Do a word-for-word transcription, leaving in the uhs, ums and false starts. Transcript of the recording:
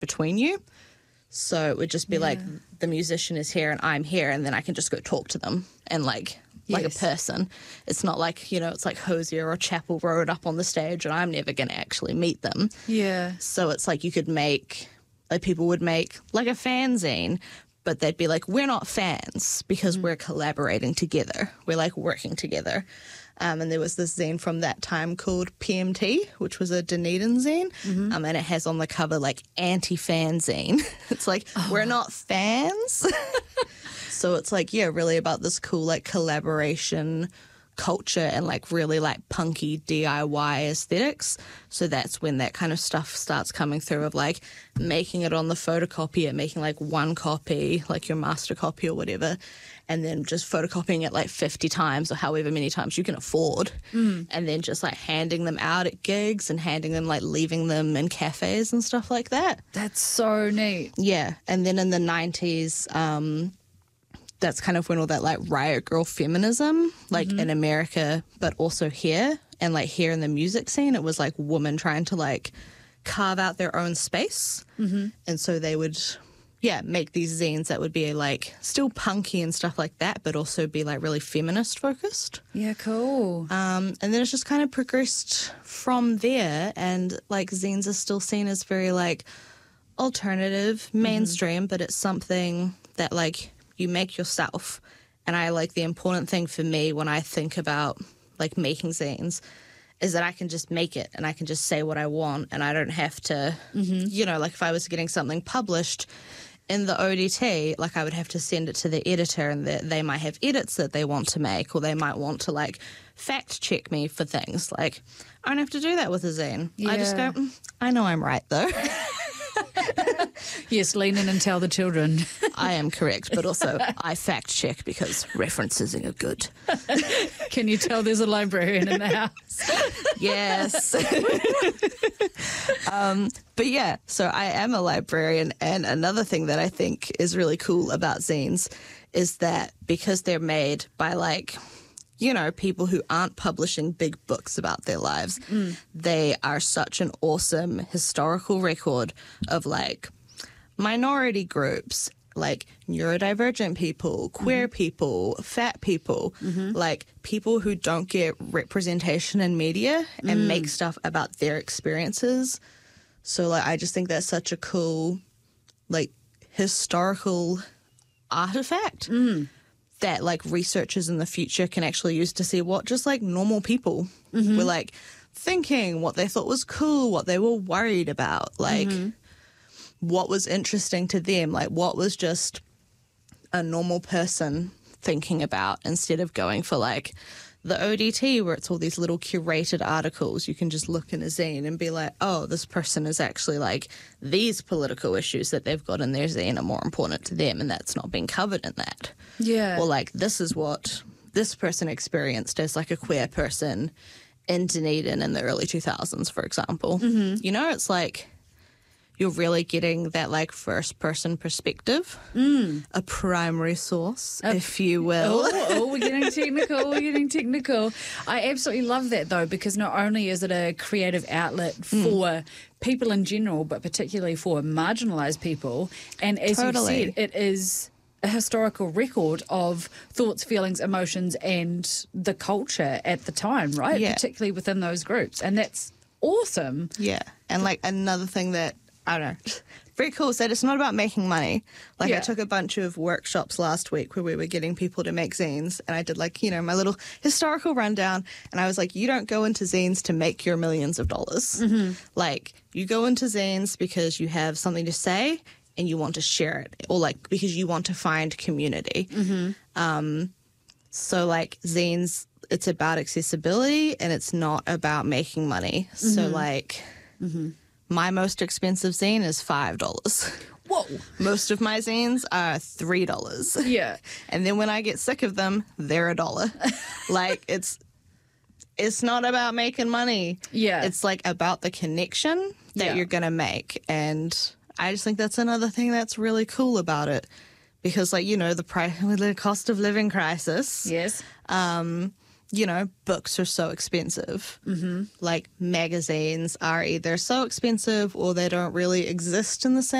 between you. So it would just be Yeah. like the musician is here and I'm here, and then I can just go talk to them and like like Yes. a person. It's not like, you know, it's like Hosier or Chapel Road up on the stage and I'm never going to actually meet them. Yeah. So it's like you could make, like people would make like a fanzine, but they'd be like, we're not fans because we're collaborating together. We're like working together. Um, and there was this zine from that time called P M T, which was a Dunedin zine. Um, and it has on the cover like anti-fan zine. It's like, we're not fans. So it's like, yeah, really about this cool like collaboration culture and like really like punky D I Y aesthetics. So that's when that kind of stuff starts coming through of like making it on the photocopier, making like one copy, like your master copy or whatever, and then just photocopying it like fifty times or however many times you can afford, mm. and then just like handing them out at gigs and handing them, like leaving them in cafes and stuff like that. That's so neat. Yeah. And then in the nineties, um, that's kind of when all that like riot girl feminism, like mm-hmm. in America, but also here, and like here in the music scene, it was like women trying to like carve out their own space. Mm-hmm. And so they would, yeah, make these zines that would be like still punky and stuff like that, but also be like really feminist focused. Yeah, cool. Um, and then it's just kind of progressed from there, and like zines are still seen as very like alternative, mainstream, mm-hmm. but it's something that like you make yourself. And I like the important thing for me when I think about like making zines is that I can just make it and I can just say what I want, and I don't have to, mm-hmm. you know, like if I was getting something published in the O D T, like I would have to send it to the editor, and the, they might have edits that they want to make, or they might want to like fact check me for things. Like I don't have to do that with a zine. Yeah. I just go, mm, I know I'm right though. Yes, lean in and tell the children. I am correct, but also I fact check because references are good. Can you tell there's a librarian in the house? Yes. um, but yeah, so I am a librarian, and another thing that I think is really cool about zines is that because they're made by like, you know, people who aren't publishing big books about their lives, mm. they are such an awesome historical record of like minority groups, like neurodivergent people, queer mm-hmm. people, fat people, mm-hmm. like people who don't get representation in media and mm. make stuff about their experiences. So like I just think that's such a cool like historical artifact. Mm. that like researchers in the future can actually use to see what just like normal people mm-hmm. were like thinking, what they thought was cool, what they were worried about, like mm-hmm. what was interesting to them, like what was just a normal person thinking about, instead of going for like the O D T where it's all these little curated articles. You can just look in a zine and be like, oh, this person is actually like these political issues that they've got in their zine are more important to them, and that's not being covered in that. Yeah. Or like this is what this person experienced as like a queer person in Dunedin in the early two thousands, for example. Mm-hmm. You know, it's like you're really getting that like first person perspective, mm. a primary source, uh, if you will. Oh, oh, we're getting technical, we're getting technical. I absolutely love that though, because not only is it a creative outlet for mm. people in general, but particularly for marginalised people. And as totally. you said, it is a historical record of thoughts, feelings, emotions, and the culture at the time, right? Yeah. Particularly within those groups. And that's awesome. Yeah. And like another thing that, I don't know, very cool is that it's not about making money. Like yeah. I took a bunch of workshops last week where we were getting people to make zines, and I did like, you know, my little historical rundown, and I was like, you don't go into zines to make your millions of dollars. Mm-hmm. Like you go into zines because you have something to say and you want to share it, or like because you want to find community. Mm-hmm. Um, so like zines, it's about accessibility and it's not about making money. Mm-hmm. So like mm-hmm. my most expensive zine is five dollars. Whoa. Most of my zines are three dollars. Yeah. And then when I get sick of them, they're a dollar. Like it's it's not about making money. Yeah. It's like about the connection that yeah. you're going to make. And I just think that's another thing that's really cool about it, because like, you know, the price, the cost of living crisis. Yes. Um, you know, books are so expensive. Mm-hmm. Like magazines are either so expensive or they don't really exist in the same